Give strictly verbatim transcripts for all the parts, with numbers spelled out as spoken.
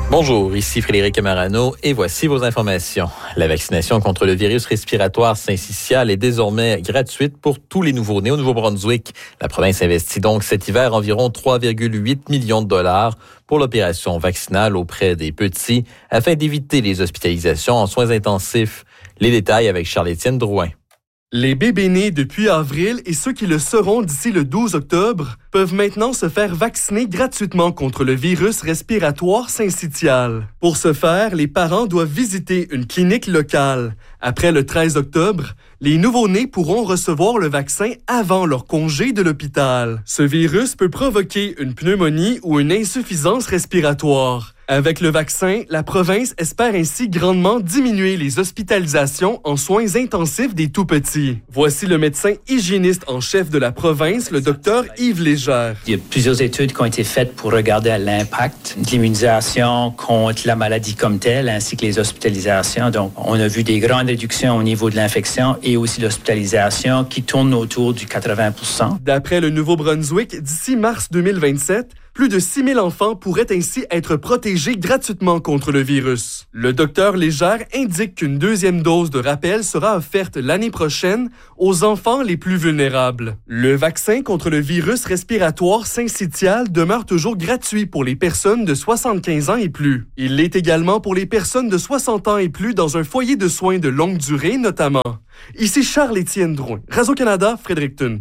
Bonjour, ici Frédéric Marano et voici vos informations. La vaccination contre le virus respiratoire syncytial est désormais gratuite pour tous les nouveau-nés au Nouveau-Brunswick. La province investit donc cet hiver environ trois virgule huit millions de dollars pour l'opération vaccinale auprès des petits afin d'éviter les hospitalisations en soins intensifs. Les détails avec Charles-Étienne Drouin. Les bébés nés depuis avril et ceux qui le seront d'ici le douze octobre peuvent maintenant se faire vacciner gratuitement contre le virus respiratoire syncytial. Pour ce faire, les parents doivent visiter une clinique locale. Après le treize octobre, les nouveau-nés pourront recevoir le vaccin avant leur congé de l'hôpital. Ce virus peut provoquer une pneumonie ou une insuffisance respiratoire. Avec le vaccin, la province espère ainsi grandement diminuer les hospitalisations en soins intensifs des tout-petits. Voici le médecin hygiéniste en chef de la province, le docteur Yves Légère. Il y a plusieurs études qui ont été faites pour regarder l'impact de l'immunisation contre la maladie comme telle, ainsi que les hospitalisations. Donc, on a vu des grandes réductions au niveau de l'infection et aussi l'hospitalisation qui tournent autour du quatre-vingts pour cent. D'après le Nouveau-Brunswick, d'ici mars deux mille vingt-sept, plus de six mille enfants pourraient ainsi être protégés gratuitement contre le virus. Le docteur Légère indique qu'une deuxième dose de rappel sera offerte l'année prochaine aux enfants les plus vulnérables. Le vaccin contre le virus respiratoire syncytial demeure toujours gratuit pour les personnes de soixante-quinze ans et plus. Il l'est également pour les personnes de soixante ans et plus dans un foyer de soins de longue durée notamment. Ici Charles-Étienne Drouin, Radio-Canada, Fredericton.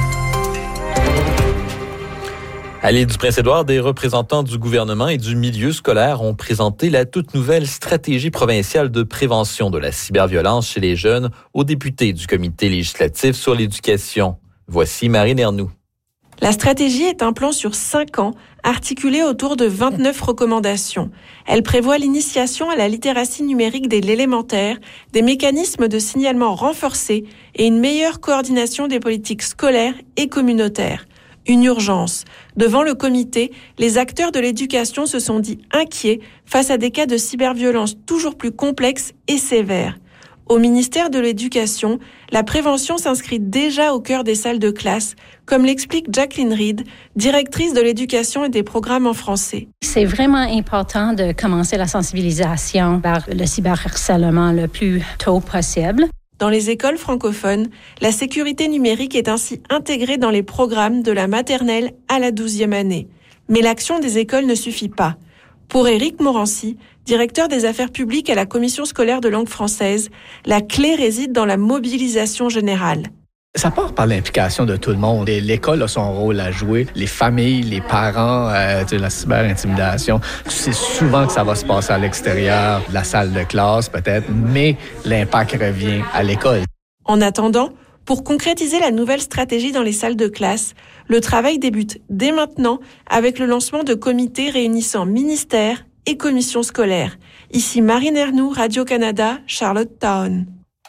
À l'île du Prince-Édouard, des représentants du gouvernement et du milieu scolaire ont présenté la toute nouvelle stratégie provinciale de prévention de la cyberviolence chez les jeunes aux députés du comité législatif sur l'éducation. Voici Marine Ernoux. La stratégie est un plan sur cinq ans, articulé autour de vingt-neuf recommandations. Elle prévoit l'initiation à la littératie numérique dès l'élémentaire, des mécanismes de signalement renforcés et une meilleure coordination des politiques scolaires et communautaires. Une urgence. Devant le comité, les acteurs de l'éducation se sont dit inquiets face à des cas de cyberviolence toujours plus complexes et sévères. Au ministère de l'Éducation, la prévention s'inscrit déjà au cœur des salles de classe, comme l'explique Jacqueline Reed, directrice de l'éducation et des programmes en français. C'est vraiment important de commencer la sensibilisation vers le cyberharcèlement le plus tôt possible. Dans les écoles francophones, la sécurité numérique est ainsi intégrée dans les programmes de la maternelle à la douzième année. Mais l'action des écoles ne suffit pas. Pour Éric Morancy, directeur des affaires publiques à la Commission scolaire de langue française, la clé réside dans la mobilisation générale. Ça part par l'implication de tout le monde. Et l'école a son rôle à jouer. Les familles, les parents, euh, la cyber-intimidation. C'est souvent que ça va se passer à l'extérieur de la salle de classe, peut-être, mais l'impact revient à l'école. En attendant, pour concrétiser la nouvelle stratégie dans les salles de classe, le travail débute dès maintenant avec le lancement de comités réunissant ministères et commissions scolaires. Ici Marine Ernoux, Radio-Canada, Charlottetown.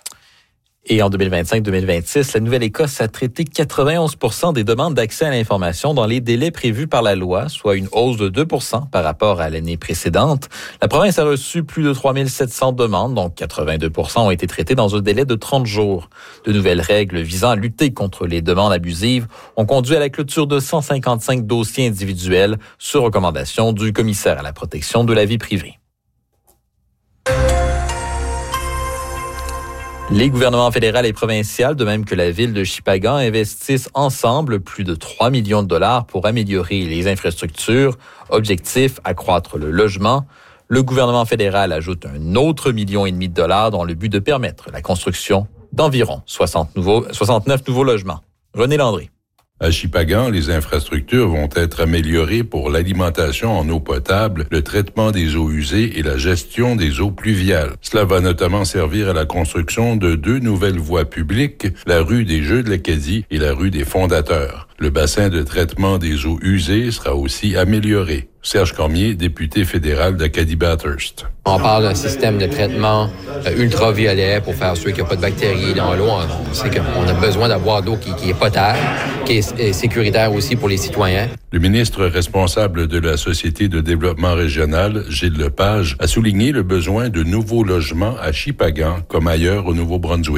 Et en deux mille vingt-cinq deux mille vingt-six, la Nouvelle-Écosse a traité quatre-vingt-onze pour cent des demandes d'accès à l'information dans les délais prévus par la loi, soit une hausse de deux pour cent par rapport à l'année précédente. La province a reçu plus de trois mille sept cents demandes, donc quatre-vingt-deux pour cent ont été traitées dans un délai de trente jours. De nouvelles règles visant à lutter contre les demandes abusives ont conduit à la clôture de cent cinquante-cinq dossiers individuels sur recommandation du commissaire à la protection de la vie privée. Les gouvernements fédéral et provincial, de même que la ville de Shippagan, investissent ensemble plus de trois millions de dollars pour améliorer les infrastructures. Objectif, accroître le logement. Le gouvernement fédéral ajoute un autre million et demi de dollars dans le but de permettre la construction d'environ soixante nouveaux, soixante-neuf nouveaux logements. René Landry. À Shippagan, les infrastructures vont être améliorées pour l'alimentation en eau potable, le traitement des eaux usées et la gestion des eaux pluviales. Cela va notamment servir à la construction de deux nouvelles voies publiques, la rue des Jeux de l'Acadie et la rue des Fondateurs. Le bassin de traitement des eaux usées sera aussi amélioré. Serge Cormier, député fédéral d'Acadie-Bathurst. On parle d'un système de traitement ultraviolet pour faire sûr qu'il n'y a pas de bactéries dans l'eau. On sait qu'on a besoin d'avoir de l'eau qui, qui est potable, qui est sécuritaire aussi pour les citoyens. Le ministre responsable de la Société de développement régional, Gilles Lepage, a souligné le besoin de nouveaux logements à Shippagan comme ailleurs au Nouveau-Brunswick.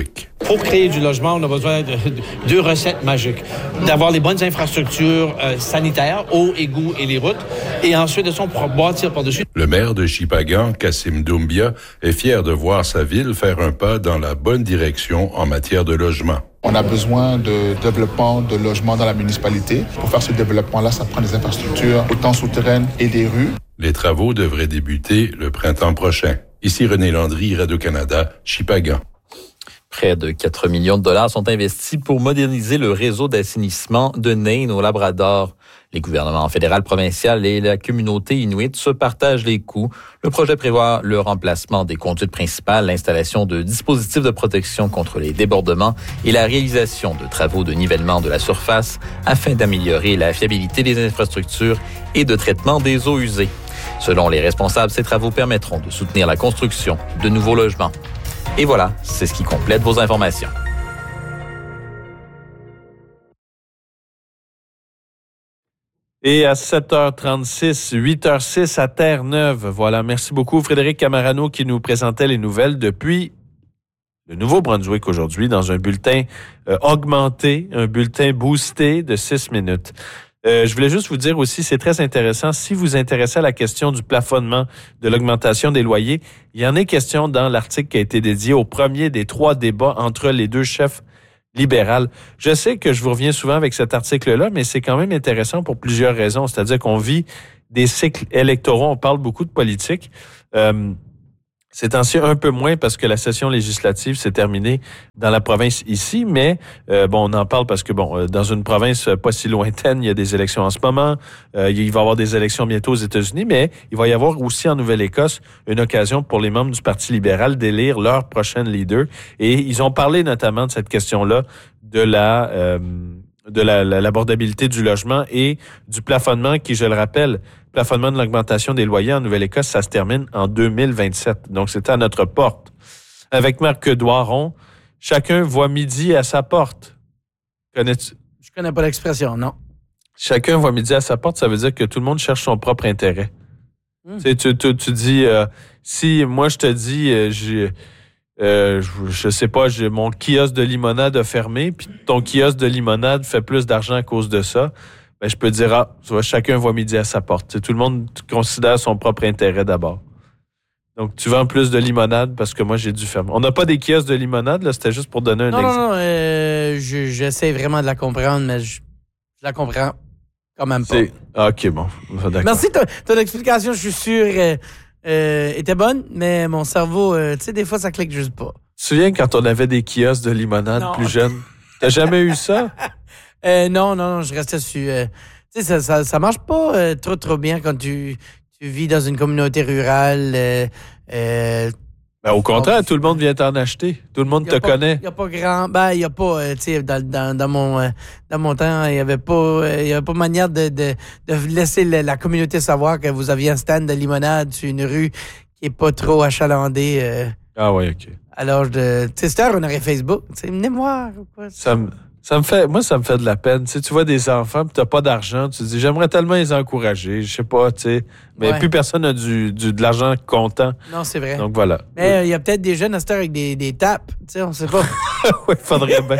Pour créer du logement, on a besoin de, de deux recettes magiques. D'avoir les bonnes infrastructures euh, sanitaires, eau, égouts et les routes, et ensuite de ça, on pourra bâtir par-dessus. Le maire de Shippagan, Kassim Doumbia, est fier de voir sa ville faire un pas dans la bonne direction en matière de logement. On a besoin de développement de logements dans la municipalité. Pour faire ce développement-là, ça prend des infrastructures, autant souterraines et des rues. Les travaux devraient débuter le printemps prochain. Ici René Landry, Radio-Canada, Shippagan. Près de quatre millions de dollars sont investis pour moderniser le réseau d'assainissement de Nain au Labrador. Les gouvernements fédéral, provincial et la communauté inuite se partagent les coûts. Le projet prévoit le remplacement des conduites principales, l'installation de dispositifs de protection contre les débordements et la réalisation de travaux de nivellement de la surface afin d'améliorer la fiabilité des infrastructures et de traitement des eaux usées. Selon les responsables, ces travaux permettront de soutenir la construction de nouveaux logements. Et voilà, c'est ce qui complète vos informations. Et à sept heures trente-six, huit heures six à Terre-Neuve. Voilà, merci beaucoup Frédéric Camarano qui nous présentait les nouvelles depuis le Nouveau-Brunswick aujourd'hui dans un bulletin euh, augmenté, un bulletin boosté de six minutes. Euh, je voulais juste vous dire aussi, c'est très intéressant, si vous vous intéressez à la question du plafonnement de l'augmentation des loyers, il y en est question dans l'article qui a été dédié au premier des trois débats entre les deux chefs libéraux. Je sais que je vous reviens souvent avec cet article-là, mais c'est quand même intéressant pour plusieurs raisons. C'est-à-dire qu'on vit des cycles électoraux, on parle beaucoup de politique. Euh, C'est ainsi un peu moins parce que la session législative s'est terminée dans la province ici, mais euh, bon, on en parle parce que bon, dans une province pas si lointaine, il y a des élections en ce moment. Euh, il va y avoir des élections bientôt aux États-Unis, mais il va y avoir aussi en Nouvelle-Écosse une occasion pour les membres du Parti libéral d'élire leur prochain leader. Et ils ont parlé notamment de cette question-là de la euh, de la, la, l'abordabilité du logement et du plafonnement qui, je le rappelle, plafonnement de l'augmentation des loyers en Nouvelle-Écosse, ça se termine en deux mille vingt-sept. Donc, c'est à notre porte. Avec Marc Doiron, chacun voit midi à sa porte. Connais-tu? Je connais pas l'expression, non. Chacun voit midi à sa porte, ça veut dire que tout le monde cherche son propre intérêt. Mmh. Tu sais, tu, tu, tu dis, euh, si moi je te dis, euh, j'ai... Euh, je, je sais pas, j'ai mon kiosque de limonade a fermé, puis ton kiosque de limonade fait plus d'argent à cause de ça. Ben, je peux dire, ah, tu vois, chacun voit midi à sa porte. T'sais, tout le monde considère son propre intérêt d'abord. Donc, tu vends plus de limonade parce que moi, j'ai dû fermer. On n'a pas des kiosques de limonade, là, c'était juste pour donner un non, exemple. Non, non, euh, je, j'essaie vraiment de la comprendre, mais je, je la comprends quand même pas. C'est... OK, bon, d'accord. Merci, ton, ton explication, je suis sûr, euh, euh, était bonne, mais mon cerveau, euh, tu sais, des fois, ça clique juste pas. Tu te souviens quand on avait des kiosques de limonade non. plus jeunes? T'as jamais eu ça? Euh, non, non, non, je restais dessus. Euh, tu sais, ça, ça, ça marche pas euh, trop, trop bien quand tu, tu vis dans une communauté rurale. Euh, euh, ben, au contraire, tout le monde vient t'en acheter. Tout le monde te pas, connaît. Il n'y a pas grand... Ben, il n'y a pas... Euh, tu sais, dans, dans, dans, mon, euh, dans mon temps, il n'y avait pas euh, il y avait pas manière de, de, de laisser la, la communauté savoir que vous aviez un stand de limonade sur une rue qui n'est pas trop achalandée. Euh, ah oui, OK. Alors, de, tu sais, cette heure, on aurait Facebook. Tu sais, venez me voir. Ou quoi, ça me... Ça me fait, moi, ça me fait de la peine. Tu sais, tu vois des enfants, puis t'as pas d'argent, tu te dis, j'aimerais tellement les encourager, je sais pas, tu sais. Mais ouais. plus personne n'a du, du, de l'argent comptant. Non, c'est vrai. Donc voilà. Mais il oui. y a peut-être des jeunes à cette heure avec des, des tapes, tu sais, on sait pas. Oui, faudrait bien.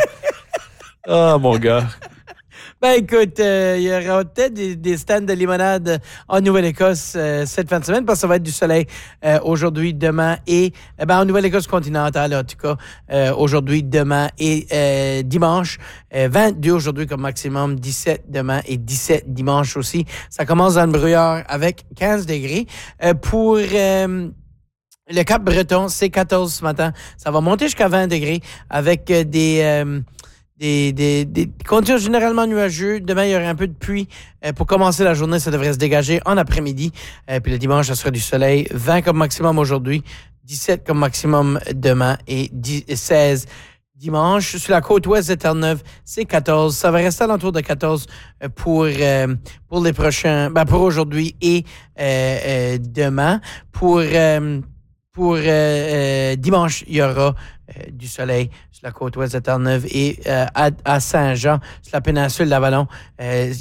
Ah, oh, mon gars. Ben écoute, il euh, y aura peut-être des, des stands de limonade en Nouvelle-Écosse euh, cette fin de semaine parce que ça va être du soleil euh, aujourd'hui, demain et euh, ben, en Nouvelle-Écosse continentale en tout cas euh, aujourd'hui, demain et euh, dimanche. Euh, vingt-deux aujourd'hui comme maximum, dix-sept demain et dix-sept dimanche aussi. Ça commence dans le brouillard avec quinze degrés. Euh, pour euh, le Cap-Breton, c'est quatorze ce matin. Ça va monter jusqu'à vingt degrés avec euh, des... Euh, Des, des, des conditions généralement nuageux. Demain, il y aura un peu de pluie. Euh, pour commencer la journée, ça devrait se dégager en après-midi. Euh, puis le dimanche, ça sera du soleil. vingt comme maximum aujourd'hui, dix-sept comme maximum demain et seize dimanche. Sur la côte ouest de Terre-Neuve, c'est quatorze. Ça va rester à l'entour de quatorze pour, euh, pour les prochains, ben pour aujourd'hui et euh, euh, demain. Pour... Euh, Pour euh, euh, dimanche, il y aura euh, du soleil sur la côte ouest de Terre-Neuve et euh, à, à Saint-Jean, sur la péninsule d'Avalon. Euh,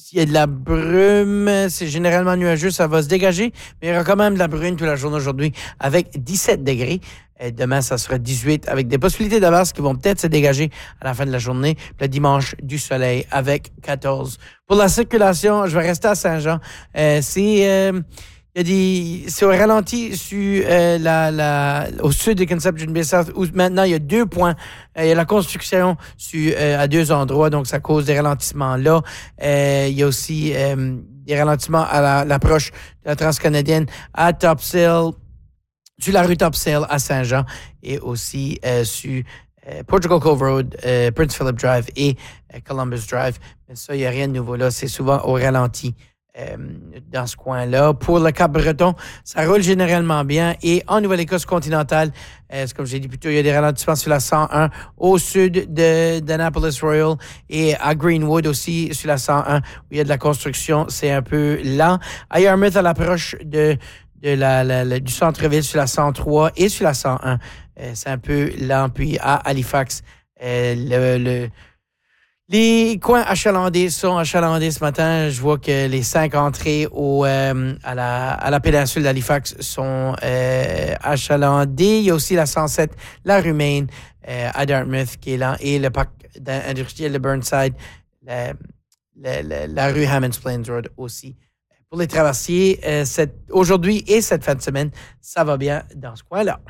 il y a de la brume, c'est généralement nuageux, ça va se dégager, mais il y aura quand même de la brume toute la journée aujourd'hui avec dix-sept degrés. Et demain, ça sera dix-huit avec des possibilités d'averses qui vont peut-être se dégager à la fin de la journée. Puis le dimanche, du soleil avec quatorze. Pour la circulation, je vais rester à Saint-Jean. Euh, c'est... Euh, Il y a des, c'est au ralenti sur, euh, la, la, au sud de Conception Bay South où maintenant il y a deux points. Euh, il y a la construction sur, euh, à deux endroits, donc ça cause des ralentissements là. Euh, il y a aussi euh, des ralentissements à la, l'approche de la transcanadienne à Topsail, sur la rue Topsail à Saint-Jean et aussi euh, sur euh, Portugal Cove Road, euh, Prince Philip Drive et euh, Columbus Drive. Mais ça, il n'y a rien de nouveau là. C'est souvent au ralenti. Euh, dans ce coin-là. Pour le Cap-Breton, ça roule généralement bien. Et en Nouvelle-Écosse continentale, euh, comme j'ai dit plus tôt, il y a des ralentissements sur la cent un au sud de d'Annapolis Royal et à Greenwood aussi sur la cent un où il y a de la construction. C'est un peu lent. À Yarmouth, à l'approche de, de la, la, la, du centre-ville sur la cent trois et sur la cent un, euh, c'est un peu lent. Puis à Halifax, euh, le... le Les coins achalandés sont achalandés ce matin. Je vois que les cinq entrées au, euh, à, la, à la péninsule d'Halifax sont euh, achalandées. Il y a aussi la cent sept, la rue Main euh, à Dartmouth qui est là et le parc industriel de Burnside, la, la, la, la rue Hammonds Plains Road aussi. Pour les traversiers, euh, cette, aujourd'hui et cette fin de semaine, ça va bien dans ce coin-là.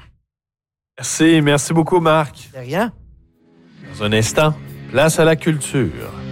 Merci, merci beaucoup Marc. De rien. Dans un instant, place à la culture.